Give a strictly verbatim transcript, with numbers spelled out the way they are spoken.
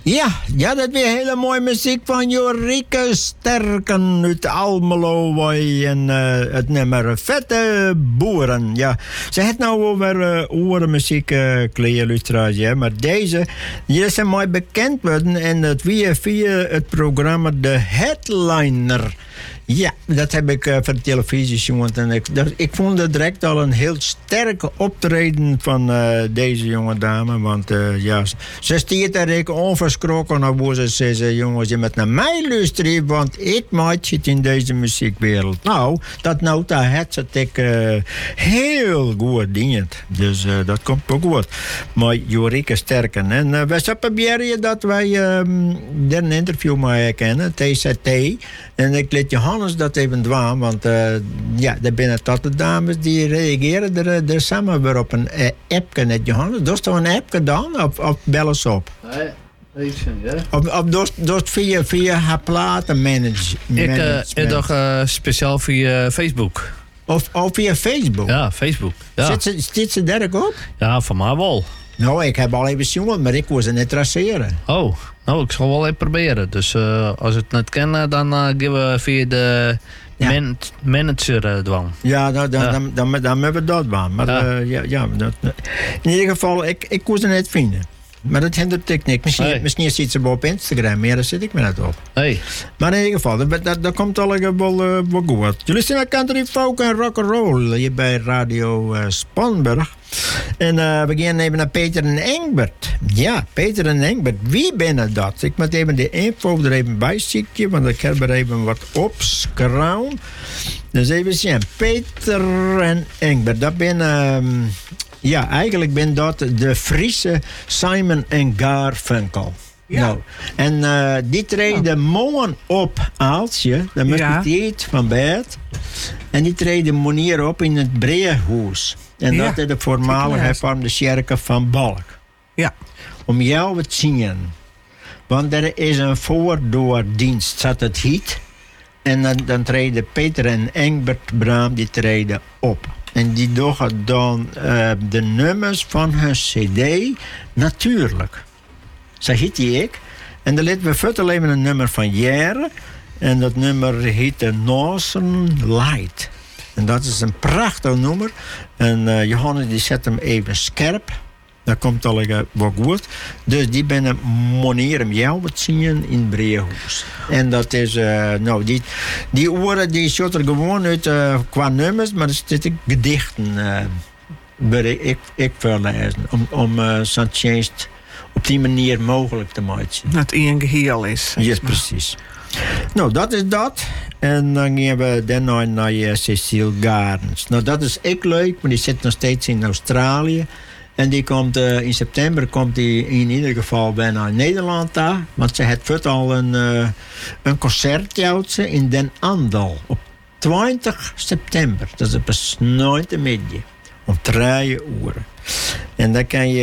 Ja, ja, dat weer hele mooie muziek van Jorike Sterken uit Almelo. En uh, het nummer Vette Boeren. Ja, ze heeft nou over uh, oren muziek, uh, kleerlustratie, ja. Maar deze, die is mooi bekend worden. En dat weer via het programma De Headliner. Ja, dat heb ik uh, voor de televisie gezien. En ik, dat, ik vond het direct al een heel sterke optreden van uh, deze jonge dame. Want uh, ja, ze stiert er ik onverschrokken naar hoe ze zei: jongens, je moet naar mij luisteren, want ik maak het in deze muziekwereld. Nou, dat nota het zat ik uh, heel goed dient. Dus uh, dat komt ook goed. Maar Jorike Sterken. En uh, we proberen dat wij um, er een interview mee kennen, T Z T. En ik liet Johannes dat even dwaan, want uh, ja, er binnen tot de dames die reageren er, er samen weer op een uh, appje net Johannes. Doe toch een appje dan? Of, of bel eens op? Nee. Ja. Of, of doe het via, via haar platenmanagement? Ik uh, ik doe uh, speciaal via Facebook. Of, of via Facebook? Ja, Facebook. Ja. Zit, ze, zit ze daar ook op? Ja, van mij wel. Nou, ik heb al even zien, maar ik wil ze niet traceren. Oh, nou, ik zal wel even proberen. Dus uh, als het niet kan, dan uh, gaan we via de ja. man, manager uh, dwang. Ja, dan, dan, ja. dan, dan, dan, dan hebben we dat waan. Maar ja. Uh, ja, ja, dat, in ieder geval, ik, ik kon ze niet vinden. Maar dat hindert ik niet. Misschien, hey. misschien zit ze wel op Instagram, maar daar zit ik me net op. Hey. Maar in ieder geval, dat, dat, dat komt allemaal wel, uh, wel goed. Jullie zijn naar country folk en rock'n'roll hier bij Radio uh, Spanberg. En uh, we gaan even naar Peter en Engbert. Ja, Peter en Engbert. Wie binnen dat? Ik moet even de info er even bij zieken, want ik heb er even wat opschrouwen. Dus even zien. Peter en Engbert, dat ben... Um, Ja, eigenlijk ben dat de Friese Simon en Garfunkel. Ja. Nou, en uh, die treden ja. morgen op Aalsje, dan moet ja. je het van bed. En die treden morgen op in het Breehuis. En ja. dat is de voormalige hervormde kerk van Balk. Ja. Om jou te zien. Want er is een voordoordienst, zat het hiet. En dan, dan treden Peter en Engbert Braam, die treden op. En die doen dan uh, de nummers van hun cd natuurlijk. Zo heet die ik. En dan laten we verder even een nummer van Jere. En dat nummer heet de Northern Light. En dat is een prachtig nummer. En uh, Johannes die zet hem even scherp. Dat komt al uh, wat goed. Dus die ben een moneren jou wat zien in Breehuis. En dat is, uh, nou, die, die oren die shot er gewoon uit uh, qua nummers, maar er zitten gedichten uh, wil ik, ik voorlezen. Om, om uh, zo'n change op die manier mogelijk te maken. Dat één geheel is. Ja, yes, precies. Nou, dat is dat. En dan gaan we daarna naar uh, Cecile Gardens. Nou, dat is ook leuk, maar die zit nog steeds in Australië. En die komt uh, in september komt die in ieder geval bijna in Nederland daar. Want ze heeft al een, uh, een concertje in Den Andel. Op twintig september. Dat is op een snoite middag. Om drie uur. En dan kan je